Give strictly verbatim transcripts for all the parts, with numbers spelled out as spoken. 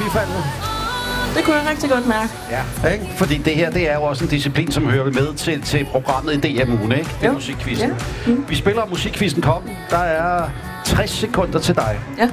bifaldet? Det kunne jeg rigtig godt mærke. Ja, ikke? Fordi det her, det er jo også en disciplin, som hører med til, til programmet i D M Ugen, ikke? Det er jo. musikquizzen. Ja. Mm. Vi spiller musikquizzen Koppen. Der er tres sekunder til dig. Ja.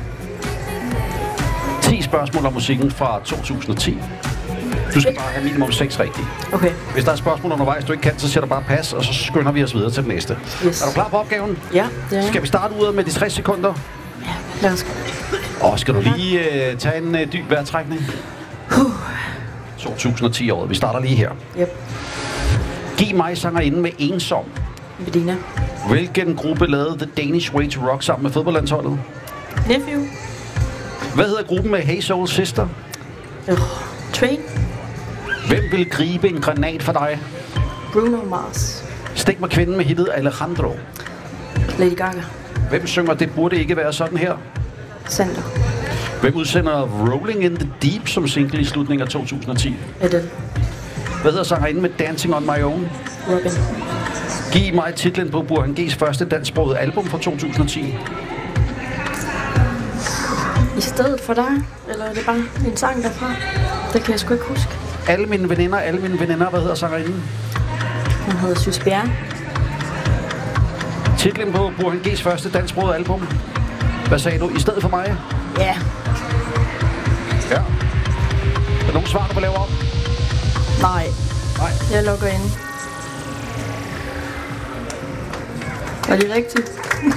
ti spørgsmål om musikken fra to tusind og ti. Du skal bare have minimum seks rigtige. Okay. Hvis der er spørgsmål undervejs, du ikke kan, så siger du bare pas, og så skynder vi os videre til den næste. Yes. Er du klar på opgaven? Ja, det er jeg. Skal vi starte ud med de tres sekunder? Ja, lad os gå. Og skal du lige uh, tage en uh, dyb vejrtrækning? Huh. to tusind og ti-året. Vi starter lige her. Yep. Giv mig sangerinde med ensom. Medina. Hvilken gruppe lavede The Danish Way to Rock sammen med fodboldlandsholdet? Nephew. Hvad hedder gruppen med Hey Soul Sister? Uh, Train. Hvem vil gribe en granat for dig? Bruno Mars. Stik mig kvinden med hittet Alejandro. Lady Gaga. Hvem synger Det burde ikke være sådan her? Sander. Hvem udsender Rolling in the Deep som single i slutningen af to tusind og ti? Adele. Hvad hedder sangerinde med Dancing on My Own? Robin. Giv mig titlen på Burhan G's første dansksprogede album fra to tusind og ti. I stedet for dig? Eller er det bare en sang derfra? Det kan jeg sgu ikke huske. Alle mine veninder, alle mine veninder. Hvad hedder sangerinden? Hun hedder Sys Bjerre. Titlen på Burhan G's første dansksprogede album. Hvad sagde du? I stedet for mig? Ja. Ja. Er der nogen svar, du vil lave om? Nej. Nej. Jeg logger ind. Var det rigtigt?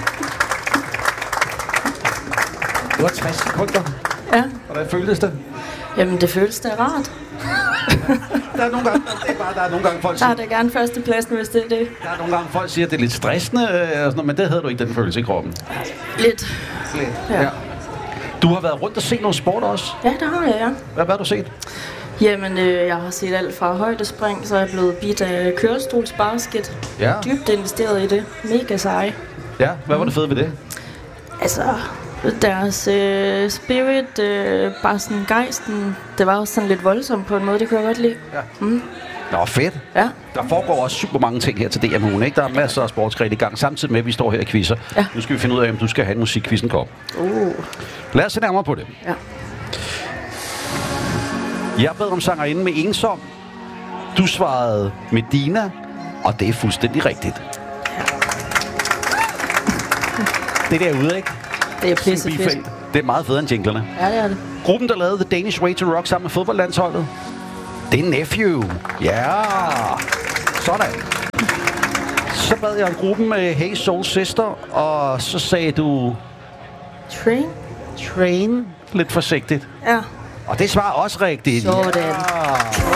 Det var tres sekunder. Ja. Hvordan føltes det? Jamen, det føles da rart. Der er nogle gange, det er bare, der er nogle gange folk Der siger, er da gerne førstepladsen, hvis det er det. der er nogle gange folk siger, at det er lidt stressende, øh, og sådan noget, men det havde du ikke den følelse i kroppen. Lidt. Lidt. Ja. Ja. Du har været rundt og set noget sport også. Ja, det har jeg, ja. Hvad, hvad har du set? Jamen, øh, jeg har set alt fra højdespring, så er jeg blevet bidt af kørestolsbasket. Ja. Dybt investeret i det. Mega seje. Ja, hvad var det fede ved det? Altså, deres øh, spirit, øh, bare sådan gejsten, det var også sådan lidt voldsomt på en måde, det kunne jeg godt lide. Ja. Mm. Nå, fedt. Ja. Der foregår også super mange ting her til D M Ugen, ikke? Der er masser af sportsgrene i gang, samtidig med, at vi står her og quizzer. Ja. Nu skal vi finde ud af, om du skal have en musikquizzen kop. Uh. Lad os se nærmere på det. Ja. Jeg bad om sangerinde med ensom. Du svarede Medina, og det er fuldstændig rigtigt. Ja. Det er derude, ikke? Det er pisse fedt. Bifald. Det er meget federe end jinglerne. Ja, det er det. Gruppen, der lavede The Danish Way to Rock sammen med fodboldlandsholdet, det er Nephew. Ja, sådan. Så bad jeg om gruppen med Hey Soul Sister, og så sagde du Train? Train lidt forsigtigt. Ja. Og det svarer også rigtigt. Sådan. Ja.